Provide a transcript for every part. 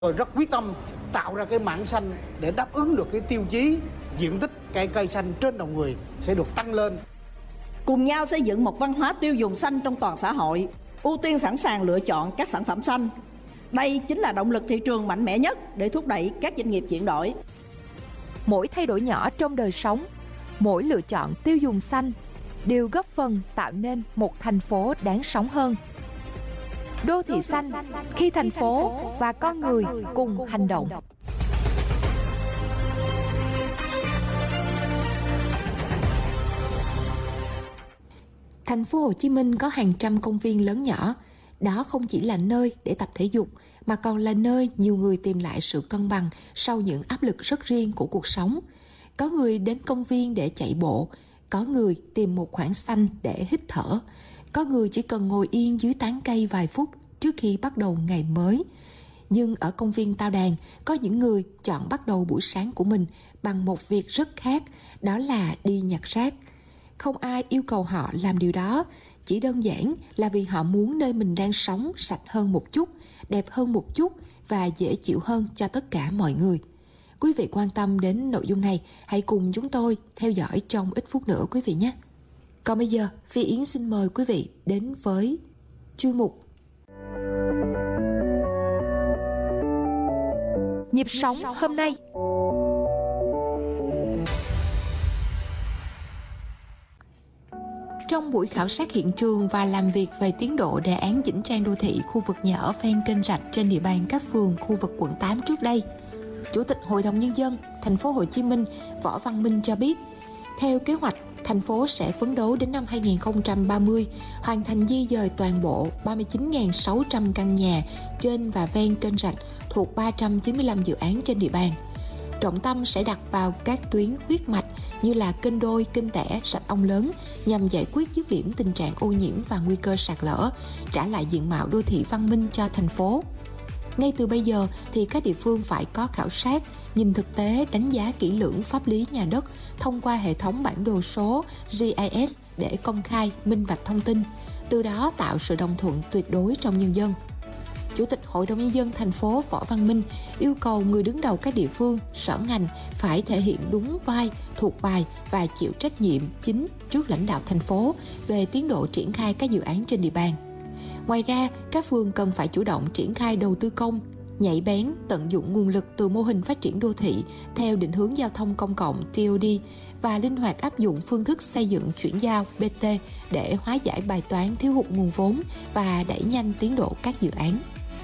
Tôi rất quyết tâm tạo ra cái mảng xanh để đáp ứng được cái tiêu chí diện tích cây xanh trên đầu người sẽ được tăng lên. Cùng nhau xây dựng một văn hóa tiêu dùng xanh trong toàn xã hội, ưu tiên sẵn sàng lựa chọn các sản phẩm xanh. Đây chính là động lực thị trường mạnh mẽ nhất để thúc đẩy các doanh nghiệp chuyển đổi. Mỗi thay đổi nhỏ trong đời sống, mỗi lựa chọn tiêu dùng xanh đều góp phần tạo nên một thành phố đáng sống hơn. Đô thị xanh, khi thành phố và con người cùng hành động. Thành phố Hồ Chí Minh có hàng trăm công viên lớn nhỏ. Đó không chỉ là nơi để tập thể dục, mà còn là nơi nhiều người tìm lại sự cân bằng sau những áp lực rất riêng của cuộc sống. Có người đến công viên để chạy bộ, có người tìm một khoảng xanh để hít thở, có người chỉ cần ngồi yên dưới tán cây vài phút trước khi bắt đầu ngày mới. Nhưng ở công viên Tao Đàn, có những người chọn bắt đầu buổi sáng của mình bằng một việc rất khác, đó là đi nhặt rác. Không ai yêu cầu họ làm điều đó, chỉ đơn giản là vì họ muốn nơi mình đang sống sạch hơn một chút, đẹp hơn một chút và dễ chịu hơn cho tất cả mọi người. Quý vị quan tâm đến nội dung này, hãy cùng chúng tôi theo dõi trong ít phút nữa quý vị nhé. Còn bây giờ, Phi Yến xin mời quý vị đến với chuyên mục Nhịp sống hôm nay. Trong buổi khảo sát hiện trường và làm việc về tiến độ đề án chỉnh trang đô thị khu vực nhà ở ven kênh rạch trên địa bàn các phường khu vực quận 8 trước đây, Chủ tịch Hội đồng Nhân dân Thành phố Hồ Chí Minh Võ Văn Minh cho biết, theo kế hoạch, thành phố sẽ phấn đấu đến năm 2030 hoàn thành di dời toàn bộ 39.600 căn nhà trên và ven kênh rạch thuộc 395 dự án trên địa bàn. Trọng tâm sẽ đặt vào các tuyến huyết mạch như là kênh Đôi, kênh Tẻ, rạch Ông Lớn nhằm giải quyết dứt điểm tình trạng ô nhiễm và nguy cơ sạt lở, trả lại diện mạo đô thị văn minh cho thành phố. Ngay từ bây giờ thì các địa phương phải có khảo sát, nhìn thực tế, đánh giá kỹ lưỡng pháp lý nhà đất thông qua hệ thống bản đồ số GIS để công khai, minh bạch thông tin, từ đó tạo sự đồng thuận tuyệt đối trong nhân dân. Chủ tịch Hội đồng Nhân dân thành phố Võ Văn Minh yêu cầu người đứng đầu các địa phương, sở ngành phải thể hiện đúng vai, thuộc bài và chịu trách nhiệm chính trước lãnh đạo thành phố về tiến độ triển khai các dự án trên địa bàn. Ngoài ra, các phường cần phải chủ động triển khai đầu tư công, nhạy bén, tận dụng nguồn lực từ mô hình phát triển đô thị theo định hướng giao thông công cộng TOD và linh hoạt áp dụng phương thức xây dựng chuyển giao BT để hóa giải bài toán thiếu hụt nguồn vốn và đẩy nhanh tiến độ các dự án.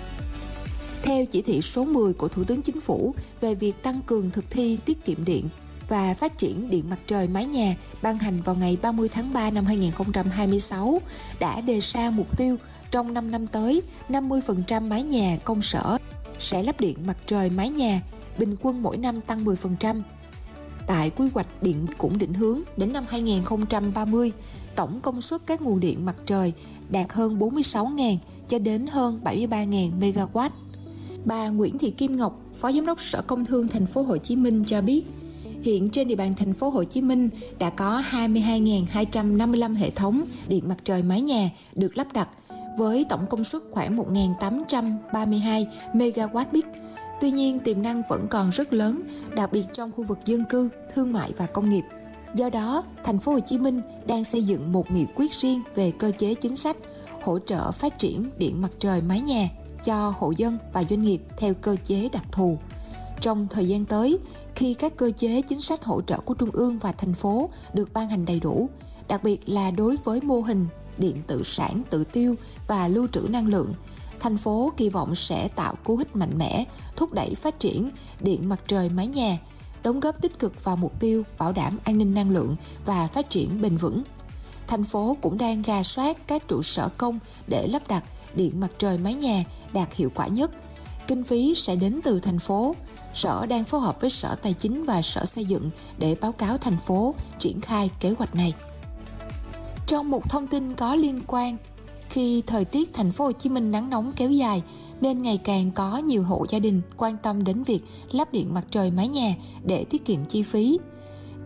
Theo chỉ thị số 10 của Thủ tướng Chính phủ về việc tăng cường thực thi tiết kiệm điện và phát triển điện mặt trời mái nhà ban hành vào ngày 30 tháng 3 năm 2026 đã đề ra mục tiêu trong 5 năm tới, 50% mái nhà công sở sẽ lắp điện mặt trời mái nhà, bình quân mỗi năm tăng 10%. Tại quy hoạch điện cũng định hướng đến năm 2030, tổng công suất các nguồn điện mặt trời đạt hơn 46.000 cho đến hơn 73.000 MW. Bà Nguyễn Thị Kim Ngọc, Phó Giám đốc Sở Công Thương Thành phố Hồ Chí Minh cho biết, hiện trên địa bàn Thành phố Hồ Chí Minh đã có 22.255 hệ thống điện mặt trời mái nhà được lắp đặt với tổng công suất khoảng 1.832 MWp. Tuy nhiên, tiềm năng vẫn còn rất lớn, đặc biệt trong khu vực dân cư, thương mại và công nghiệp. Do đó, Thành phố Hồ Chí Minh đang xây dựng một nghị quyết riêng về cơ chế chính sách hỗ trợ phát triển điện mặt trời mái nhà cho hộ dân và doanh nghiệp theo cơ chế đặc thù. Trong thời gian tới, khi các cơ chế chính sách hỗ trợ của Trung ương và thành phố được ban hành đầy đủ, đặc biệt là đối với mô hình điện tự sản, tự tiêu và lưu trữ năng lượng, thành phố kỳ vọng sẽ tạo cú hích mạnh mẽ, thúc đẩy phát triển điện mặt trời mái nhà, đóng góp tích cực vào mục tiêu bảo đảm an ninh năng lượng và phát triển bền vững. Thành phố cũng đang rà soát các trụ sở công để lắp đặt điện mặt trời mái nhà đạt hiệu quả nhất. Kinh phí sẽ đến từ thành phố. Sở đang phối hợp với Sở Tài chính và Sở Xây dựng để báo cáo thành phố triển khai kế hoạch này. Trong một thông tin có liên quan, khi thời tiết Thành phố Hồ Chí Minh nắng nóng kéo dài nên ngày càng có nhiều hộ gia đình quan tâm đến việc lắp điện mặt trời mái nhà để tiết kiệm chi phí.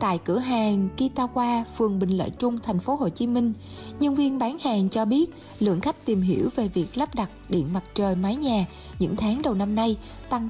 Tại cửa hàng Kitawa, phường Bình Lợi Trung, thành phố Hồ Chí Minh, nhân viên bán hàng cho biết lượng khách tìm hiểu về việc lắp đặt điện mặt trời mái nhà những tháng đầu năm nay tăng